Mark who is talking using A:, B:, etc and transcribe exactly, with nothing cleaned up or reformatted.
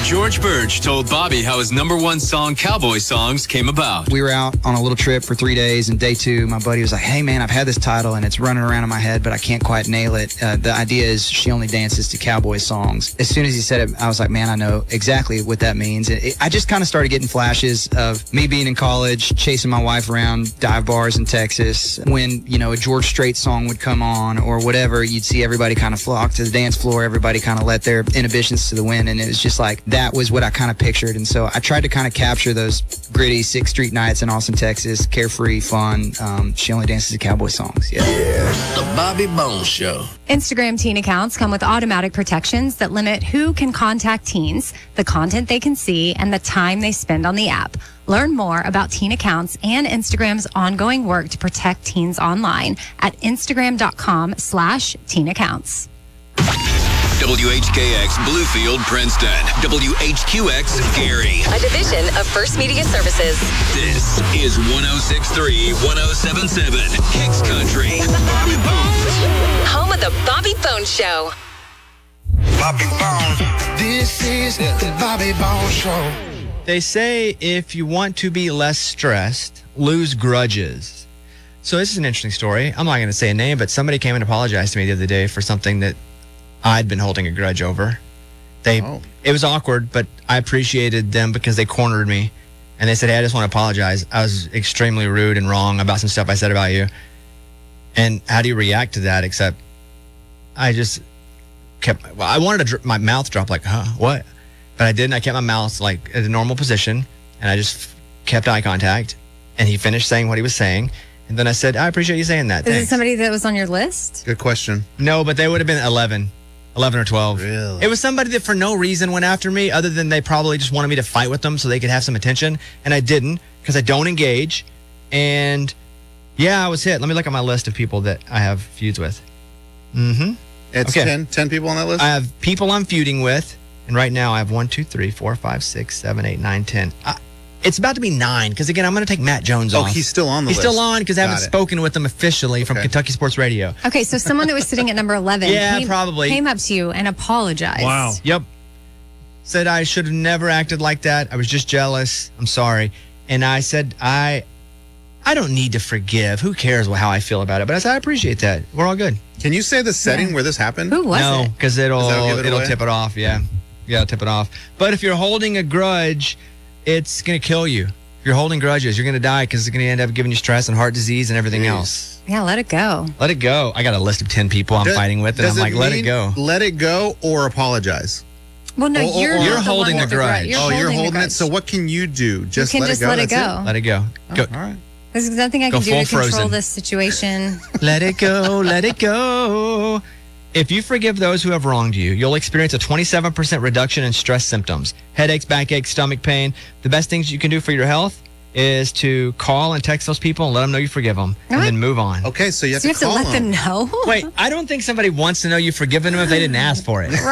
A: George Birch told Bobby how his number one song, Cowboy Songs, came about.
B: We were out on a little trip for three days, and day two, my buddy was like, hey, man, I've had this title, and it's running around in my head, but I can't quite nail it. Uh, the idea is She Only Dances to Cowboy Songs. As soon as he said it, I was like, man, I know exactly what that means. It, it, I just kind of started getting flashes of me being in college, chasing my wife around dive bars in Texas. When, you know, a George Strait song would come on or whatever, you'd see everybody kind of flock to the dance floor. Everybody kind of let their inhibitions to the wind, and it was just like, that was what I kind of pictured. And so I tried to kind of capture those gritty sixth Street nights in Austin, Texas, carefree, fun. Um, she only dances to cowboy songs. Yeah.
C: yeah. The Bobby Bones Show.
D: Instagram teen accounts come with automatic protections that limit who can contact teens, the content they can see, and the time they spend on the app. Learn more about teen accounts and Instagram's ongoing work to protect teens online at instagram.com slash teen accounts.
A: W H K X Bluefield, Princeton. W H Q X Gary.
E: A division of First Media Services.
A: This is one oh six point three, one oh seven point seven Kicks Country. Bobby Bones.
E: Home of the Bobby Bones Show.
C: Bobby Bones. This is the Bobby Bones Show.
F: They say if you want to be less stressed, lose grudges. So this is an interesting story. I'm not going to say a name, but somebody came and apologized to me the other day for something that I'd been holding a grudge over. They, oh. It was awkward, but I appreciated them because they cornered me. And they said, hey, I just want to apologize. I was extremely rude and wrong about some stuff I said about you. And how do you react to that? Except I just kept, well, I wanted to, dr- my mouth drop like, huh, what? But I didn't. I kept my mouth like at a normal position. And I just kept eye contact. And he finished saying what he was saying. And then I said, I appreciate you saying that.
D: Is
F: Thanks.
D: it somebody that was on your list?
G: Good question.
F: No, but they would have been eleven. eleven or twelve.
G: Really?
F: It was somebody that for no reason went after me other than they probably just wanted me to fight with them so they could have some attention. And I didn't because I don't engage. And yeah, I was hit. Let me look at my list of people that I have feuds with. Mm-hmm.
G: It's
F: okay.
G: ten, ten people on that list?
F: I have people I'm feuding with. And right now I have one, two, three, four, five, six, seven, eight, nine, ten. I, it's about to be nine because, again, I'm going to take Matt Jones
G: oh,
F: off.
G: Oh, he's still on the
F: he's
G: list.
F: He's still on because I haven't
G: Got it.
F: spoken with him officially from
G: okay.
F: Kentucky Sports Radio.
D: Okay, so someone that was sitting at number eleven
F: yeah,
D: came,
F: probably.
D: came up to you and apologized.
F: Wow. Yep. Said I should have never acted like that. I was just jealous. I'm sorry. And I said, I I don't need to forgive. Who cares how I feel about it? But I said, I appreciate that. We're all good.
G: Can you say the setting
D: yeah.
G: where this happened?
D: Who was
F: no,
D: it?
F: No, because it'll,
G: it
F: it'll
G: away?
F: tip it off. Yeah. Yeah, it'll tip it off. But if you're holding a grudge, it's going to kill you. If you're holding grudges, you're going to die because it's going to end up giving you stress and heart disease and everything
G: Jeez.
F: else.
D: Yeah, let it go.
F: Let it go. I got a list of ten people I'm
G: does,
F: fighting with, and I'm like, let it go.
G: Let it go or apologize?
D: Well, no,
G: or, or,
D: you're,
G: or,
F: you're
D: the
F: holding
D: one
F: the
D: with
F: grudge.
D: You're
G: oh,
D: holding
G: you're holding
D: the
G: it. So what can you do? Just
D: you can
G: let
D: just
G: it go.
D: let it
G: That's
D: go.
F: Let it go. go.
G: Oh, all right.
D: There's nothing I
F: Go
D: can do to
F: full
D: control
F: Frozen.
D: this situation.
F: Let it go. Let it go. If you forgive those who have wronged you, you'll experience a twenty-seven percent reduction in stress symptoms, headaches, backaches, stomach pain. The best things you can do for your health is to call and text those people and let them know you forgive them, and
D: What?
F: then move on.
G: Okay, so you have
D: So you
G: to
D: have to
G: call
D: let
G: them.
D: them know?
F: Wait, I don't think somebody wants to know you've forgiven them if they didn't ask for it.